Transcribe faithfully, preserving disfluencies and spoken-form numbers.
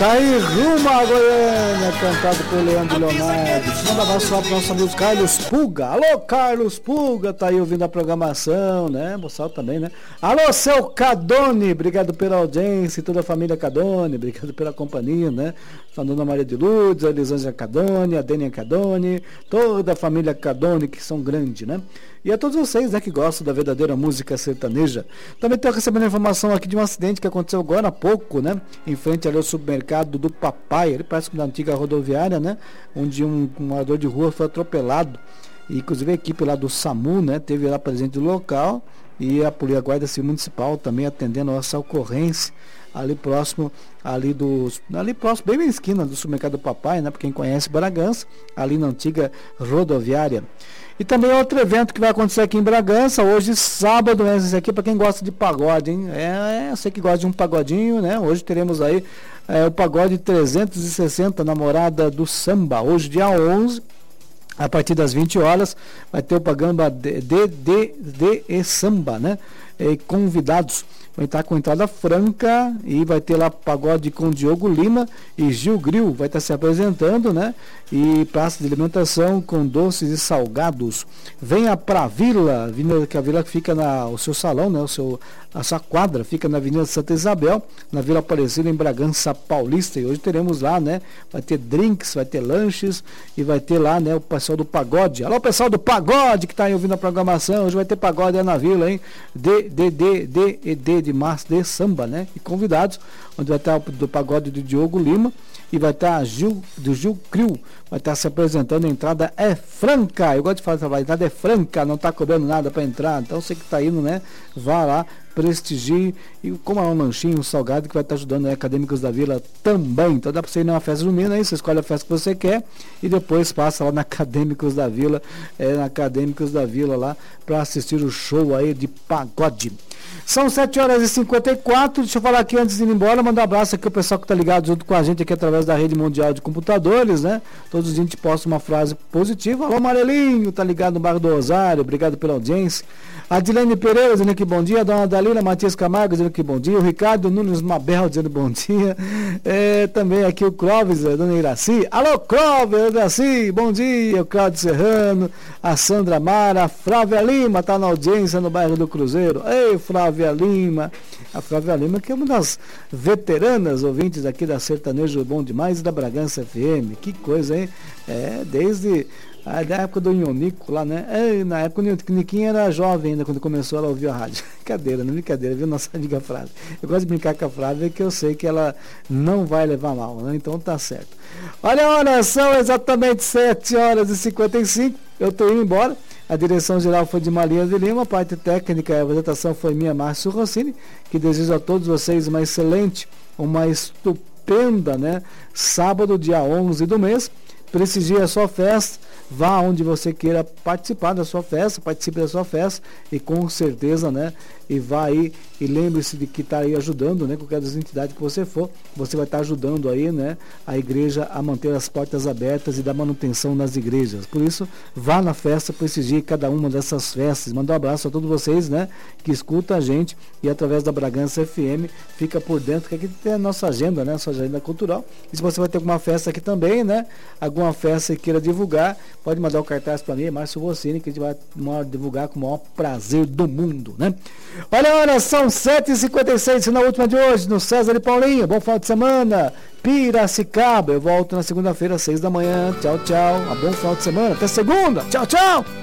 Tá aí, rumo à Goiânia, cantado por Leandro Leonardo. Manda abraço lá pro nosso amigo Carlos Pulga. Alô, Carlos Pulga, tá aí ouvindo a programação, né? Moçal também, né? Alô, seu Cadone, obrigado pela audiência, toda a família Cadone, obrigado pela companhia, né? A dona Maria de Lourdes, a Elisângela Cadone, a Dênia Cadone, toda a família Cadone, que são grandes, né? E a todos vocês, né, que gostam da verdadeira música sertaneja. Também estou recebendo informação aqui de um acidente que aconteceu agora há pouco, né? Em frente ali ao supermercado do Papai, ele parece que na antiga rodoviária, né? Onde um, um morador de rua foi atropelado. E, inclusive a equipe lá do SAMU, né, teve lá presente no local. E a Polícia Guarda Civil Municipal também atendendo a essa ocorrência. Ali próximo, ali dos, ali próximo, bem na esquina do supermercado do Papai, né? Para quem conhece Bragança, ali na antiga rodoviária. E também outro evento que vai acontecer aqui em Bragança, hoje sábado, né? Esse aqui para quem gosta de pagode, hein? É, é, eu sei que gosta de um pagodinho, né? Hoje teremos aí é, o pagode trezentos e sessenta, Namorada do Samba, hoje dia onze. A partir das vinte horas vai ter o pagamba de, de, de, de e samba, né? E convidados. Vai estar com entrada franca e vai ter lá pagode com Diogo Lima e Gil Gril, vai estar se apresentando, né? E praça de alimentação com doces e salgados. Venha pra Vila, Avenida, que a Vila fica na, o seu salão, né? O seu, a sua quadra fica na Avenida Santa Isabel, na Vila Aparecida, em Bragança Paulista. E hoje teremos lá, né? Vai ter drinks, vai ter lanches e vai ter lá, né? O pessoal do pagode. Alô, pessoal do pagode que está aí ouvindo a programação. Hoje vai ter pagode aí na Vila, hein? D, D, D, D, E, D de março de samba, né? E convidados, onde vai estar o do pagode do Diogo Lima e vai estar a Gil, do Gil Cril, vai estar se apresentando. A entrada é franca, eu gosto de falar, a entrada é franca, não está cobrando nada para entrar, então você que está indo, né? Vá lá, prestigie e coma um lanchinho, um salgado que vai estar ajudando, né, Acadêmicos da Vila também. Então dá para você ir numa festa junina aí, você escolhe a festa que você quer e depois passa lá na Acadêmicos da Vila, é, na Acadêmicos da Vila lá, para assistir o show aí de pagode. São sete horas e cinquenta e quatro, deixa eu falar aqui antes de ir embora, mandar um abraço aqui ao pessoal que está ligado junto com a gente aqui através da Rede Mundial de Computadores, né? Todos os dias a gente posta uma frase positiva. Alô, Amarelinho, tá ligado no bairro do Rosário, obrigado pela audiência. A Dilene Pereira dizendo que bom dia, a dona Dalila Matias Camargo dizendo que bom dia, o Ricardo Nunes Mabel dizendo bom dia, é, também aqui o Clóvis, a dona Iraci, alô Clóvis, Iraci, bom dia, o Claudio Serrano, a Sandra Mara, a Flávia Lima tá na audiência no bairro do Cruzeiro. Ei, Flávia Lima, a Flávia Lima que é uma das veteranas ouvintes aqui da Sertanejo Bom Demais e da Bragança F M, que coisa, hein? É, desde a da época do Ionico lá, né? É, na época o Niquinho era jovem ainda quando começou ela a ouvir a rádio. Brincadeira, não brincadeira, viu? Nossa amiga Flávia. Eu gosto de brincar com a Flávia que eu sei que ela não vai levar mal, né? Então tá certo. Olha, olha, são exatamente sete horas e cinquenta e cinco. Eu tô indo embora. A direção geral foi de Maria de Lima, a parte técnica e a apresentação foi minha, Márcio Rossini, que desejo a todos vocês uma excelente, uma estupenda, né? Sábado, dia onze do mês. Prestigie a sua festa, vá onde você queira participar da sua festa, participe da sua festa e com certeza, né, e vá aí e lembre-se de que está aí ajudando, né, qualquer das entidades que você for, você vai estar tá ajudando aí, né, a igreja a manter as portas abertas e dar manutenção nas igrejas. Por isso, vá na festa, prestigie cada uma dessas festas. Manda um abraço a todos vocês, né, que escutam a gente e através da Bragança F M fica por dentro, que aqui tem a nossa agenda, né, a nossa agenda cultural. E se você vai ter alguma festa aqui também, né, alguma festa que queira divulgar, pode mandar o cartaz para mim, Márcio Rossini, que a gente vai divulgar com o maior prazer do mundo, né? Olha, olha, são sete e cinquenta e seis, na última de hoje, no César e Paulinho. Bom final de semana, Piracicaba. Eu volto na segunda-feira, às seis da manhã. Tchau, tchau. Um bom final de semana. Até segunda. Tchau, tchau.